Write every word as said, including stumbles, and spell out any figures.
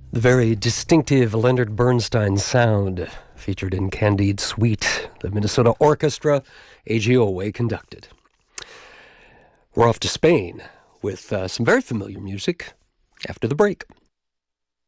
The very distinctive Leonard Bernstein sound featured in Candide Suite, the Minnesota Orchestra, A G Owe conducted. We're off to Spain with uh, some very familiar music after the break.